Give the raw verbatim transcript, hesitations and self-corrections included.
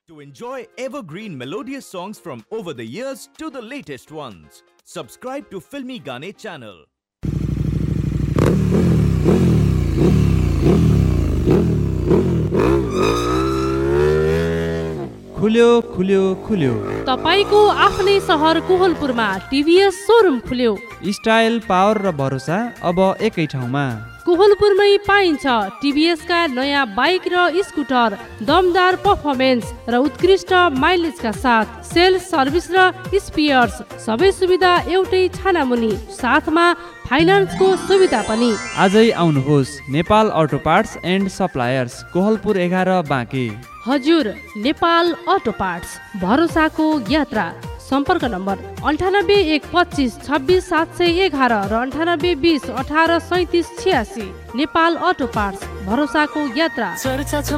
To enjoy evergreen melodious songs from over the years to the latest ones, subscribe to Filmy Gaane channel. खुल्यो खुल्यो खुल्यो तपाईको आफ्नै सहर कोहलपुरमा टिभीएस सोरुम खुल्यो। स्टाइल, पावर र भरोसा अब एकै ठाउँमा। कोहलपुरमै पाइन्छ टिभीएस का नयाँ बाइक र स्कुटर, दमदार पर्फर्मेन्स र उत्कृष्ट माइलेजका साथ सेल्स, सर्भिस र स्पेयर्स सबै सुविधा एउटै छानामुनि, साथमा फाइनान्सको सुविधा पनि। आजै आउनुहोस् Nepal auto parts and suppliers, Kohalpur एघार बाँके। हजुर, नेपाल अटो पार्ट्स, भरोसाको यात्रा। सम्पर्क नम्बर अन्ठानब्बे एक पच्चिस छब्बिस सात सय एघार र अन्ठानब्बे बिस अठार सैतिस छ्यासी। नेपाल अटो पार्ट्स, भरोसाको यात्रा।